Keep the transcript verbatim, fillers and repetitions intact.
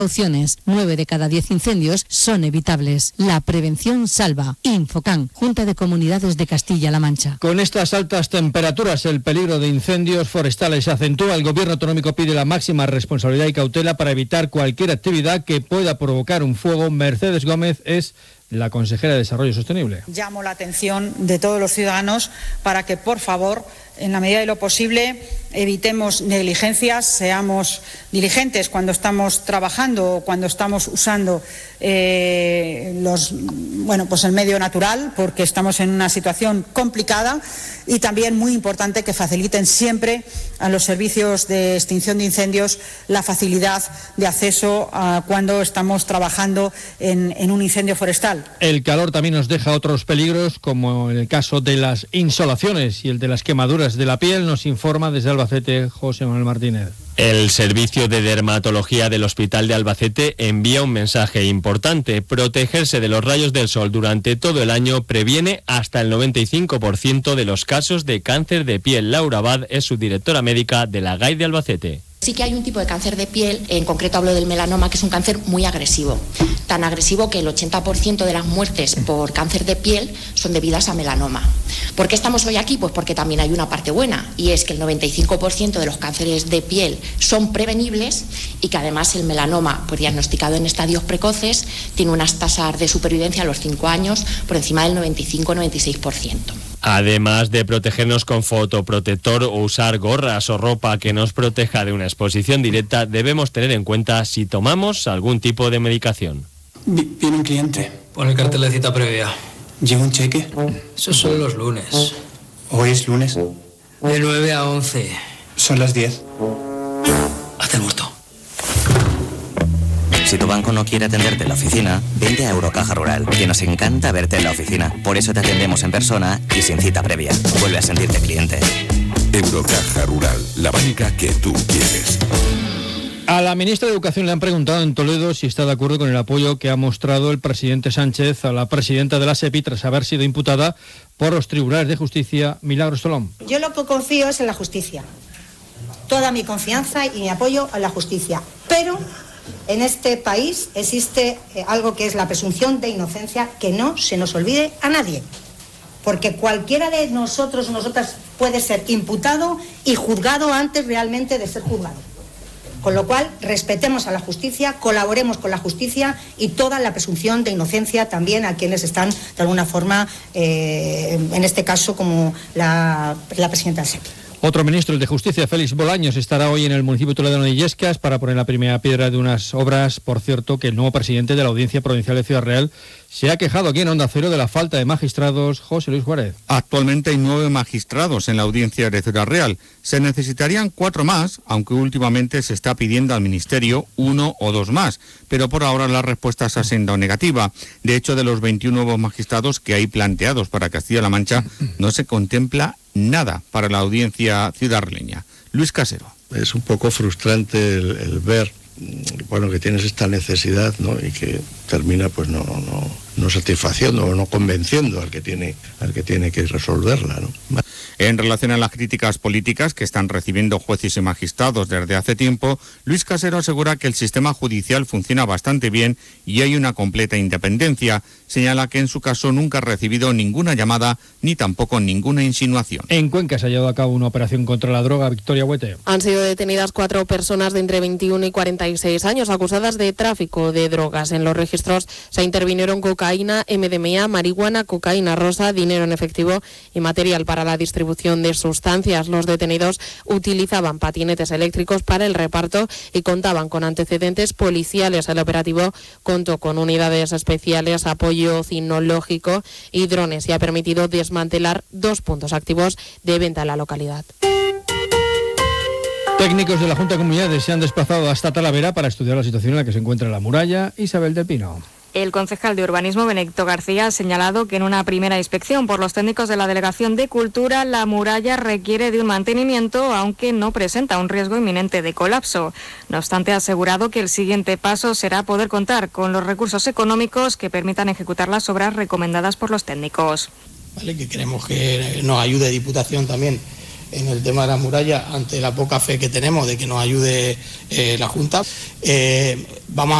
Opciones. nueve de cada diez incendios son evitables. La prevención salva. Infocan, Junta de Comunidades de Castilla-La Mancha. Con estas altas temperaturas, el peligro de incendios forestales se acentúa. El Gobierno autonómico pide la máxima responsabilidad y cautela para evitar cualquier actividad que pueda provocar un fuego. Mercedes Gómez es la consejera de Desarrollo Sostenible. Llamo la atención de todos los ciudadanos para que, por favor, en la medida de lo posible, evitemos negligencias, seamos diligentes cuando estamos trabajando o cuando estamos usando eh, los, bueno, pues el medio natural, porque estamos en una situación complicada, y también muy importante que faciliten siempre a los servicios de extinción de incendios la facilidad de acceso a cuando estamos trabajando en, en un incendio forestal. El calor también nos deja otros peligros, como en el caso de las insolaciones y el de las quemaduras de la piel, nos informa desde Albacete José Manuel Martínez. El Servicio de Dermatología del Hospital de Albacete envía un mensaje importante. Protegerse de los rayos del sol durante todo el año previene hasta el noventa y cinco por ciento de los casos de cáncer de piel. Laura Abad es subdirectora médica de la G A I de Albacete. Sí que hay un tipo de cáncer de piel, en concreto hablo del melanoma, que es un cáncer muy agresivo. Tan agresivo que el ochenta por ciento de las muertes por cáncer de piel son debidas a melanoma. ¿Por qué estamos hoy aquí? Pues porque también hay una parte buena, y es que el noventa y cinco por ciento de los cánceres de piel son prevenibles, y que además el melanoma, pues diagnosticado en estadios precoces, tiene unas tasas de supervivencia a los cinco años por encima del noventa y cinco a noventa y seis por ciento. Además de protegernos con fotoprotector o usar gorras o ropa que nos proteja de una exposición directa, debemos tener en cuenta si tomamos algún tipo de medicación. Viene un cliente. Pon el cartel de cita previa. ¿Lleva un cheque? Eso son los lunes. ¿Hoy es lunes? De nueve a once. Son las diez. Hazte el muerto. Si tu banco no quiere atenderte en la oficina, vente a Eurocaja Rural, que nos encanta verte en la oficina. Por eso te atendemos en persona y sin cita previa. Vuelve a sentirte cliente. Eurocaja Rural, la banca que tú quieres. A la ministra de Educación le han preguntado en Toledo si está de acuerdo con el apoyo que ha mostrado el presidente Sánchez a la presidenta de la SEPI tras haber sido imputada por los tribunales de justicia. Milagros Tolón. Yo lo que confío es en la justicia. Toda mi confianza y mi apoyo a la justicia. Pero en este país existe eh, algo que es la presunción de inocencia, que no se nos olvide a nadie. Porque cualquiera de nosotros o nosotras puede ser imputado y juzgado antes realmente de ser juzgado. Con lo cual, respetemos a la justicia, colaboremos con la justicia y toda la presunción de inocencia también a quienes están, de alguna forma, eh, en este caso, como la, la presidenta del SEPI. Otro ministro, el de Justicia, Félix Bolaños, estará hoy en el municipio toledano de Illescas para poner la primera piedra de unas obras. Por cierto, que el nuevo presidente de la Audiencia Provincial de Ciudad Real se ha quejado aquí en Onda Cero de la falta de magistrados. José Luis Juárez. Actualmente hay nueve magistrados en la Audiencia de Ciudad Real. Se necesitarían cuatro más, aunque últimamente se está pidiendo al Ministerio uno o dos más. Pero por ahora la respuesta se ha sido negativa. De hecho, de los veintiún nuevos magistrados que hay planteados para Castilla-La Mancha, no se contempla nada para la audiencia ciudadraleña. Luis Casero. Es un poco frustrante el, el ver, bueno, que tienes esta necesidad, ¿no? Y que termina pues no, no, no satisfaciendo o no convenciendo al que tiene, al que tiene que resolverla, ¿no? En relación a las críticas políticas que están recibiendo jueces y magistrados desde hace tiempo, Luis Casero asegura que el sistema judicial funciona bastante bien y hay una completa independencia. Señala que en su caso nunca ha recibido ninguna llamada ni tampoco ninguna insinuación. En Cuenca se ha llevado a cabo una operación contra la droga. Victoria Huete. Han sido detenidas cuatro personas de entre veintiuno y cuarenta y seis años acusadas de tráfico de drogas. En los registros se intervinieron cocaína, M D M A, marihuana, cocaína rosa, dinero en efectivo y material para la distribución de sustancias. Los detenidos utilizaban patinetes eléctricos para el reparto y contaban con antecedentes policiales. El operativo contó con unidades especiales, apoyo cinológico y drones y ha permitido desmantelar dos puntos activos de venta en la localidad. Técnicos de la Junta de Comunidades se han desplazado hasta Talavera para estudiar la situación en la que se encuentra la muralla. Isabel del Pino. El concejal de Urbanismo, Benedicto García, ha señalado que en una primera inspección por los técnicos de la Delegación de Cultura, la muralla requiere de un mantenimiento, aunque no presenta un riesgo inminente de colapso. No obstante, ha asegurado que el siguiente paso será poder contar con los recursos económicos que permitan ejecutar las obras recomendadas por los técnicos. Vale, que queremos que nos ayude Diputación también en el tema de las murallas ante la poca fe que tenemos de que nos ayude eh, la Junta. Eh, vamos a